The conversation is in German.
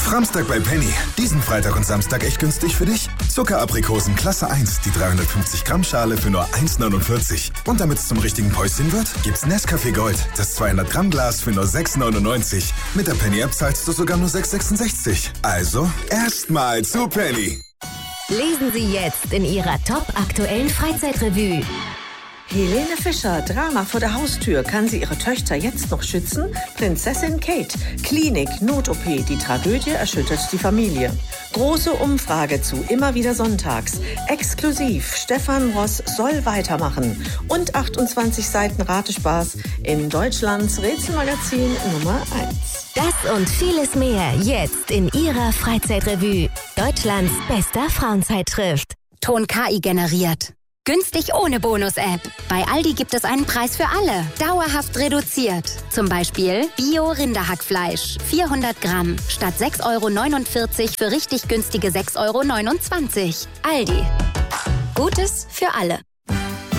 Framstag bei Penny. Diesen Freitag und Samstag echt günstig für dich. Zuckeraprikosen Klasse 1, die 350 Gramm Schale für nur 1,49. Und damit es zum richtigen Päuschen wird, gibt's Nescafé Gold, das 200 Gramm Glas für nur 6,99. Mit der Penny-App zahlst du sogar nur 6,66. Also, erstmal zu Penny. Lesen Sie jetzt in Ihrer top-aktuellen Freizeitrevue. Helene Fischer, Drama vor der Haustür. Kann sie ihre Töchter jetzt noch schützen? Prinzessin Kate, Klinik, Not-OP. Die Tragödie erschüttert die Familie. Große Umfrage zu Immer wieder sonntags. Exklusiv, Stefan Ross soll weitermachen. Und 28 Seiten Ratespaß in Deutschlands Rätselmagazin Nummer 1. Das und vieles mehr jetzt in Ihrer Freizeitrevue. Deutschlands bester Frauenzeitschrift. Ton KI generiert. Günstig ohne Bonus-App. Bei Aldi gibt es einen Preis für alle. Dauerhaft reduziert. Zum Beispiel Bio-Rinderhackfleisch. 400 Gramm. Statt 6,49 € für richtig günstige 6,29 €. Aldi. Gutes für alle.